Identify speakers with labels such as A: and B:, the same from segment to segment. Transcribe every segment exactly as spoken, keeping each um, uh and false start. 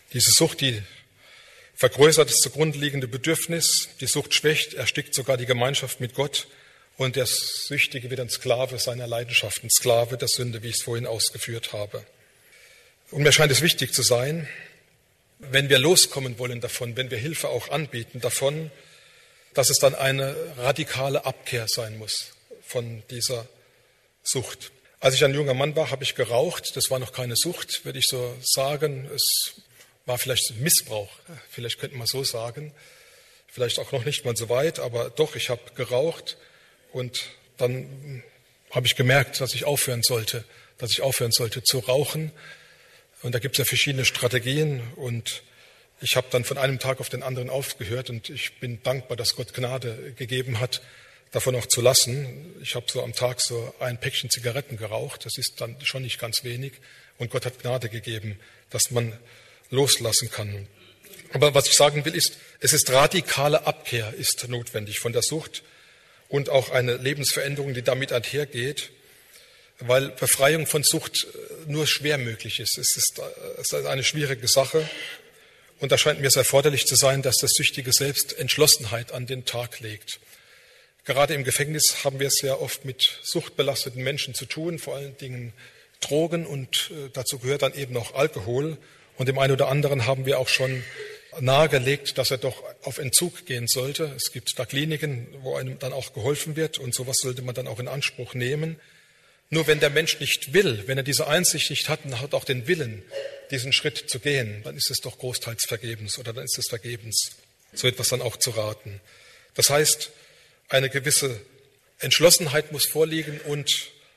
A: Diese Sucht, die vergrößert das zugrunde liegende Bedürfnis, die Sucht schwächt, erstickt sogar die Gemeinschaft mit Gott und der Süchtige wird ein Sklave seiner Leidenschaften, Sklave der Sünde, wie ich es vorhin ausgeführt habe. Und mir scheint es wichtig zu sein, wenn wir loskommen wollen davon, wenn wir Hilfe auch anbieten davon, dass es dann eine radikale Abkehr sein muss von dieser Sucht. Als ich ein junger Mann war, habe ich geraucht. Das war noch keine Sucht, würde ich so sagen. Es war vielleicht Missbrauch, vielleicht könnte man so sagen. Vielleicht auch noch nicht mal so weit, aber doch, ich habe geraucht. Und dann habe ich gemerkt, dass ich aufhören sollte, dass ich aufhören sollte zu rauchen. Und da gibt es ja verschiedene Strategien. Und ich habe dann von einem Tag auf den anderen aufgehört. Und ich bin dankbar, dass Gott Gnade gegeben hat, davon auch zu lassen. Ich habe so am Tag so ein Päckchen Zigaretten geraucht. Das ist dann schon nicht ganz wenig. Und Gott hat Gnade gegeben, dass man loslassen kann. Aber was ich sagen will, ist, es ist radikale Abkehr ist notwendig von der Sucht und auch eine Lebensveränderung, die damit einhergeht, weil Befreiung von Sucht nur schwer möglich ist. Es ist, es ist eine schwierige Sache und da scheint mir es erforderlich zu sein, dass das Süchtige selbst Entschlossenheit an den Tag legt. Gerade im Gefängnis haben wir es ja oft mit suchtbelasteten Menschen zu tun, vor allen Dingen Drogen und dazu gehört dann eben auch Alkohol. Und dem einen oder anderen haben wir auch schon nahegelegt, dass er doch auf Entzug gehen sollte. Es gibt da Kliniken, wo einem dann auch geholfen wird und sowas sollte man dann auch in Anspruch nehmen. Nur wenn der Mensch nicht will, wenn er diese Einsicht nicht hat und hat auch den Willen, diesen Schritt zu gehen, dann ist es doch großteils vergebens oder dann ist es vergebens, so etwas dann auch zu raten. Das heißt, eine gewisse Entschlossenheit muss vorliegen und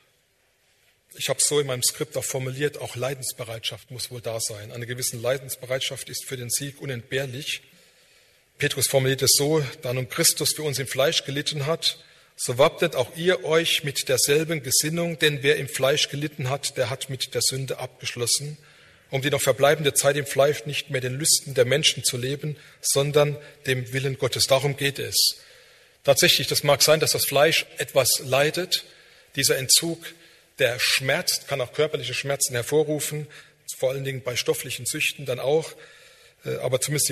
A: ich habe es so in meinem Skript auch formuliert, auch Leidensbereitschaft muss wohl da sein. Eine gewisse Leidensbereitschaft ist für den Sieg unentbehrlich. Petrus formuliert es so, da nun Christus für uns im Fleisch gelitten hat, so wappnet auch ihr euch mit derselben Gesinnung, denn wer im Fleisch gelitten hat, der hat mit der Sünde abgeschlossen, um die noch verbleibende Zeit im Fleisch nicht mehr den Lüsten der Menschen zu leben, sondern dem Willen Gottes. Darum geht es. Tatsächlich, das mag sein, dass das Fleisch etwas leidet. Dieser Entzug, der schmerzt, kann auch körperliche Schmerzen hervorrufen, vor allen Dingen bei stofflichen Süchten dann auch. Aber zumindest